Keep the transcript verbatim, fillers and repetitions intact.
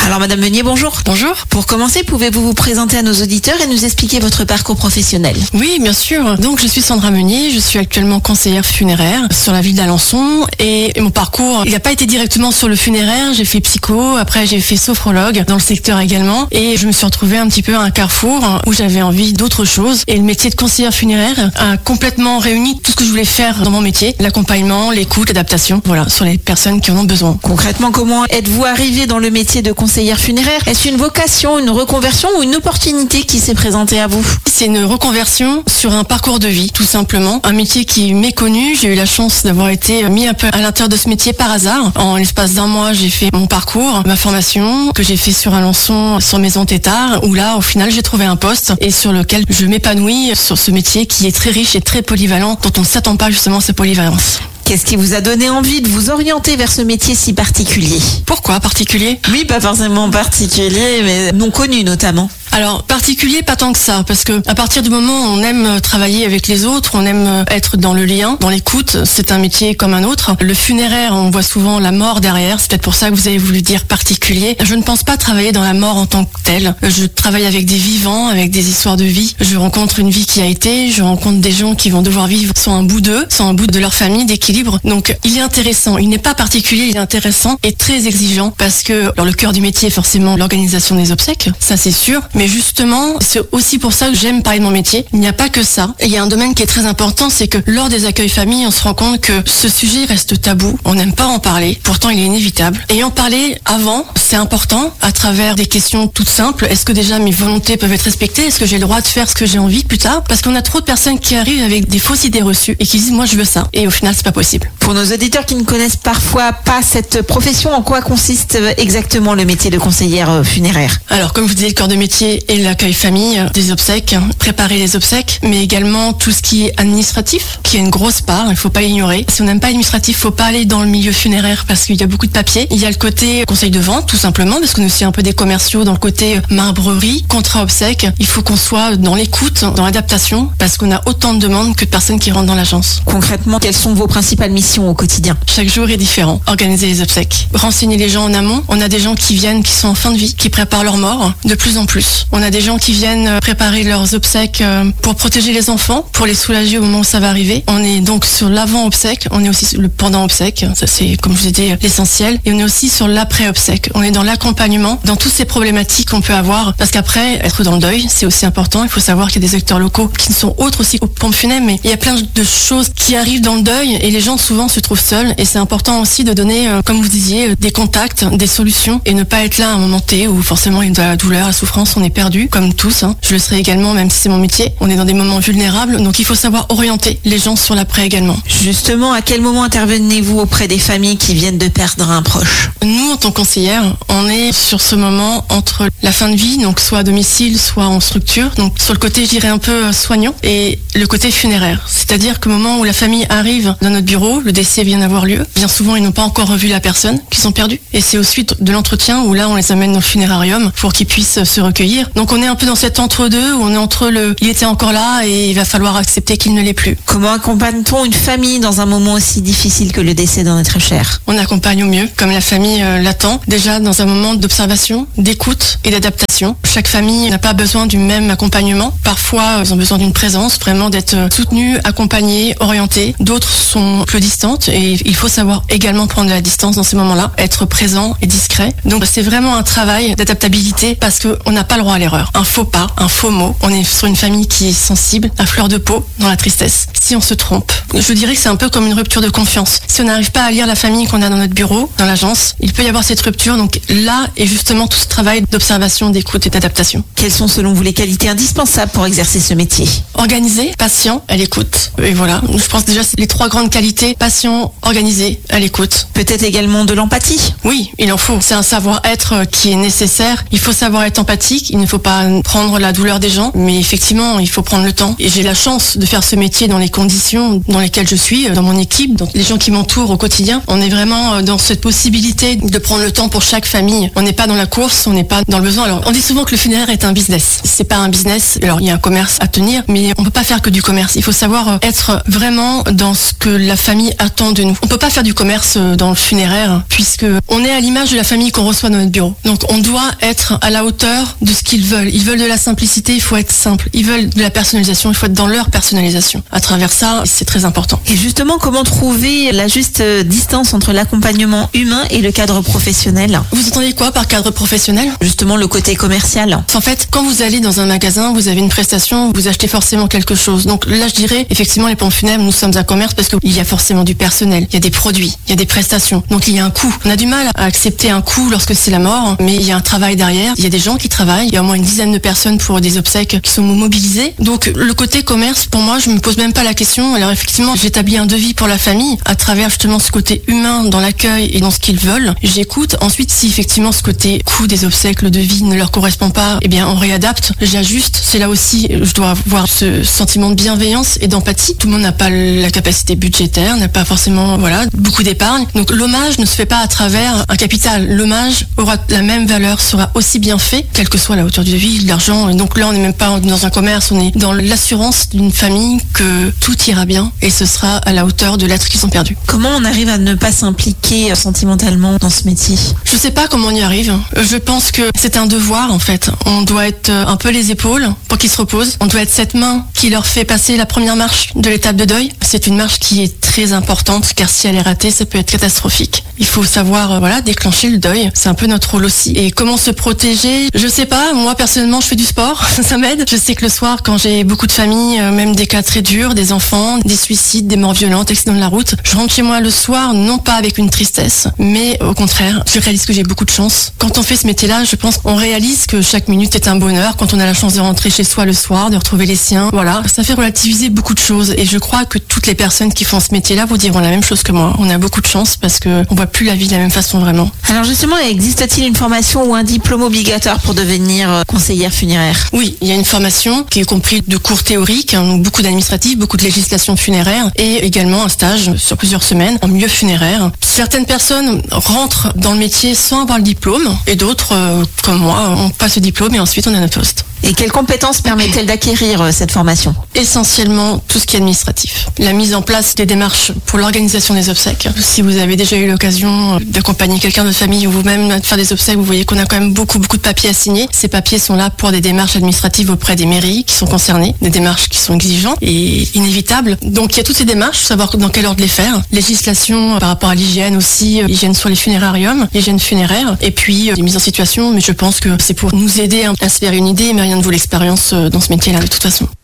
Alors Madame Meunier, bonjour. Bonjour. Pour commencer, pouvez-vous vous présenter à nos auditeurs et nous expliquer votre parcours professionnel? Oui, bien sûr. Donc je suis Sandra Meunier, je suis actuellement conseillère funéraire sur la ville d'Alençon et mon parcours, il n'a pas été directement sur le funéraire, j'ai fait psycho, après j'ai fait sophrologue dans le secteur également et je me suis retrouvée un petit peu à un carrefour où j'avais envie d'autre chose et le métier de conseillère funéraire a complètement réuni tout ce que je voulais faire dans mon métier, l'accompagnement, l'écoute, l'adaptation, voilà, sur les personnes qui en ont besoin. Concrètement, comment êtes-vous arrivée dans le métier de conseillère funéraire? Est-ce une vocation, une reconversion ou une opportunité qui s'est présentée à vous? C'est une reconversion sur un parcours de vie, tout simplement. Un métier qui est méconnu. J'ai eu la chance d'avoir été mis un peu à l'intérieur de ce métier par hasard. En l'espace d'un mois, j'ai fait mon parcours, ma formation, que j'ai fait sur Alençon, sur Maison Tétard, où là, au final, j'ai trouvé un poste et sur lequel je m'épanouis sur ce métier qui est très riche et très polyvalent, dont on ne s'attend pas justement à cette polyvalence. Qu'est-ce qui vous a donné envie de vous orienter vers ce métier si particulier? Pourquoi particulier? Oui, pas forcément particulier, mais non connu notamment. Alors, particulier, pas tant que ça, parce que à partir du moment où on aime travailler avec les autres, on aime être dans le lien, dans l'écoute, c'est un métier comme un autre. Le funéraire, on voit souvent la mort derrière, c'est peut-être pour ça que vous avez voulu dire particulier. Je ne pense pas travailler dans la mort en tant que telle. Je travaille avec des vivants, avec des histoires de vie. Je rencontre une vie qui a été, je rencontre des gens qui vont devoir vivre sans un bout d'eux, sans un bout de leur famille, d'équilibre. Donc, il est intéressant, il n'est pas particulier, il est intéressant et très exigeant, parce que alors, le cœur du métier est forcément l'organisation des obsèques, ça c'est sûr, mais justement, c'est aussi pour ça que j'aime parler de mon métier. Il n'y a pas que ça. Et il y a un domaine qui est très important, c'est que lors des accueils familles, on se rend compte que ce sujet reste tabou. On n'aime pas en parler. Pourtant, il est inévitable. Et en parler avant, c'est important, à travers des questions toutes simples. Est-ce que déjà mes volontés peuvent être respectées? Est-ce que j'ai le droit de faire ce que j'ai envie plus tard? Parce qu'on a trop de personnes qui arrivent avec des fausses idées reçues et qui disent, moi, je veux ça. Et au final, c'est pas possible. Pour nos auditeurs qui ne connaissent parfois pas cette profession, en quoi consiste exactement le métier de conseillère funéraire? Alors, comme je vous disais, le cœur de métier et l'accueil famille, des obsèques, préparer les obsèques, mais également tout ce qui est administratif, qui est une grosse part, il ne faut pas l'ignorer. Si on n'aime pas l'administratif, il ne faut pas aller dans le milieu funéraire parce qu'il y a beaucoup de papiers. Il y a le côté conseil de vente, tout simplement, parce qu'on est aussi un peu des commerciaux dans le côté marbrerie, contrat obsèques. Il faut qu'on soit dans l'écoute, dans l'adaptation, parce qu'on a autant de demandes que de personnes qui rentrent dans l'agence. Concrètement, quelles sont vos principales missions au quotidien? Chaque jour est différent. Organiser les obsèques, renseigner les gens en amont. On a des gens qui viennent, qui sont en fin de vie, qui préparent leur mort, de plus en plus. On a des gens qui viennent préparer leurs obsèques pour protéger les enfants, pour les soulager au moment où ça va arriver. On est donc sur l'avant-obsèque, on est aussi sur le pendant-obsèque, ça c'est, comme je vous ai dit, l'essentiel. Et on est aussi sur l'après-obsèque. On est dans l'accompagnement, dans toutes ces problématiques qu'on peut avoir. Parce qu'après, être dans le deuil, c'est aussi important. Il faut savoir qu'il y a des acteurs locaux qui ne sont autres aussi aux pompes funèbres, mais il y a plein de choses qui arrivent dans le deuil et les gens souvent se trouvent seuls. Et c'est important aussi de donner, comme vous disiez, des contacts, des solutions et ne pas être là à un moment T où forcément il y a de la douleur, la souffrance, on est perdu, comme tous. Hein. Je le serai également, même si c'est mon métier. On est dans des moments vulnérables, donc il faut savoir orienter les gens sur l'après également. Justement, à quel moment intervenez-vous auprès des familles qui viennent de perdre un proche? Nous, en tant que conseillère, on est sur ce moment entre la fin de vie, donc soit à domicile, soit en structure, donc sur le côté, je dirais, un peu soignant, et le côté funéraire. C'est-à-dire qu'au moment où la famille arrive dans notre bureau, le décès vient d'avoir lieu, bien souvent, ils n'ont pas encore revu la personne qu'ils ont perdue, et c'est au suite de l'entretien où là, on les amène dans le funérarium pour qu'ils puissent se recueillir. Donc on est un peu dans cet entre-deux où on est entre le il était encore là et il va falloir accepter qu'il ne l'est plus. Comment accompagne-t-on une famille dans un moment aussi difficile que le décès d'un être cher? On accompagne au mieux, comme la famille euh, l'attend, déjà dans un moment d'observation, d'écoute et d'adaptation. Chaque famille n'a pas besoin du même accompagnement. Parfois, ils ont besoin d'une présence, vraiment d'être soutenus, accompagnés, orientés. D'autres sont plus distantes et il faut savoir également prendre de la distance dans ces moments-là, être présent et discret. Donc c'est vraiment un travail d'adaptabilité parce qu'on n'a pas le droit à l'erreur. Un faux pas, un faux mot. On est sur une famille qui est sensible, à fleur de peau, dans la tristesse. Si on se trompe, je dirais que c'est un peu comme une rupture de confiance. Si on n'arrive pas à lire la famille qu'on a dans notre bureau, dans l'agence, il peut y avoir cette rupture. Donc là est justement tout ce travail d'observation, d'écoute et d'adaptation. Quelles sont selon vous les qualités indispensables pour exercer ce métier? Organisé, patient, à l'écoute. Et voilà, je pense déjà c'est les trois grandes qualités. Patient, organisé, à l'écoute. Peut-être également de l'empathie? Oui, il en faut. C'est un savoir-être qui est nécessaire. Il faut savoir être empathique. Il ne faut pas prendre la douleur des gens, mais effectivement, il faut prendre le temps. Et j'ai la chance de faire ce métier dans les conditions dans lesquelles je suis, dans mon équipe, dans les gens qui m'entourent au quotidien. On est vraiment dans cette possibilité de prendre le temps pour chaque chaque famille. On n'est pas dans la course, on n'est pas dans le besoin. Alors, on dit souvent que le funéraire est un business. C'est pas un business. Alors, il y a un commerce à tenir, mais on peut pas faire que du commerce. Il faut savoir être vraiment dans ce que la famille attend de nous. On peut pas faire du commerce dans le funéraire, puisque on est à l'image de la famille qu'on reçoit dans notre bureau. Donc, on doit être à la hauteur de ce qu'ils veulent. Ils veulent de la simplicité, il faut être simple. Ils veulent de la personnalisation, il faut être dans leur personnalisation. À travers ça, c'est très important. Et justement, comment trouver la juste distance entre l'accompagnement humain et le cadre professionnel? Vous entendez quoi par cadre professionnel? Justement, le côté commercial. En fait, quand vous allez dans un magasin, vous avez une prestation, vous achetez forcément quelque chose. Donc là, je dirais, effectivement, les pompes funèbres, nous sommes un commerce parce qu'il y a forcément du personnel, il y a des produits, il y a des prestations. Donc il y a un coût. On a du mal à accepter un coût lorsque c'est la mort, mais il y a un travail derrière. Il y a des gens qui travaillent, il y a au moins une dizaine de personnes pour des obsèques qui sont mobilisées. Donc le côté commerce, pour moi, je me pose même pas la question. Alors effectivement, j'établis un devis pour la famille à travers justement ce côté humain dans l'accueil et dans ce qu'ils veulent. J'écoute. Ensuite, si effectivement ce côté coût des obsèques, le devis ne leur correspond pas, eh bien on réadapte, j'ajuste. C'est là aussi, je dois avoir ce sentiment de bienveillance et d'empathie. Tout le monde n'a pas la capacité budgétaire, n'a pas forcément, voilà, beaucoup d'épargne. Donc l'hommage ne se fait pas à travers un capital. L'hommage aura la même valeur, sera aussi bien fait, quelle que soit la hauteur du devis, l'argent. Et donc là, on n'est même pas dans un commerce, on est dans l'assurance d'une famille que tout ira bien et ce sera à la hauteur de l'être qu'ils ont perdu. Comment on arrive à ne pas s'impliquer sentimentalement dans ce métier? Je sais pas comment on y arrive. Je pense que c'est un devoir en fait. On doit être un peu les épaules pour qu'ils se reposent. On doit être cette main qui leur fait passer la première marche de l'étape de deuil. C'est une marche qui est très importante car si elle est ratée, ça peut être catastrophique. Il faut savoir, euh, voilà, déclencher le deuil. C'est un peu notre rôle aussi. Et comment se protéger? Je sais pas. Moi, personnellement, je fais du sport. Ça m'aide. Je sais que le soir, quand j'ai beaucoup de familles, euh, même des cas très durs, des enfants, des suicides, des morts violentes, accidents de la route, je rentre chez moi le soir, non pas avec une tristesse, mais au contraire, je réalise que j'ai beaucoup de chance. Quand on fait ce métier-là, je pense qu'on réalise que chaque minute est un bonheur. Quand on a la chance de rentrer chez soi le soir, de retrouver les siens, voilà. Ça fait relativiser beaucoup de choses. Et je crois que toutes les personnes qui font ce métier-là vous diront la même chose que moi. On a beaucoup de chance parce que on voit plus la vie de la même façon vraiment. Alors justement, existe-t-il une formation ou un diplôme obligatoire pour devenir conseillère funéraire? Oui, il y a une formation qui est comprise de cours théoriques, hein, beaucoup d'administratifs, beaucoup de législation funéraire et également un stage sur plusieurs semaines en milieu funéraire. Certaines personnes rentrent dans le métier sans avoir le diplôme et d'autres, euh, comme moi, on passe le diplôme et ensuite on a notre poste. Et quelles compétences permet-elle d'acquérir euh, cette formation? Essentiellement tout ce qui est administratif. La mise en place des démarches pour l'organisation des obsèques. Si vous avez déjà eu l'occasion d'accompagner quelqu'un de famille ou vous-même de faire des obsèques, vous voyez qu'on a quand même beaucoup beaucoup de papiers à signer. Ces papiers sont là pour des démarches administratives auprès des mairies qui sont concernées, des démarches qui sont exigeantes et inévitables. Donc il y a toutes ces démarches, savoir dans quel ordre les faire. Législation par rapport à l'hygiène aussi, hygiène sur les funérariums, hygiène funéraire, et puis les mises en situation. Mais je pense que c'est pour nous aider à se faire une idée, mais rien de vous l'expérience dans ce métier-là de toute façon.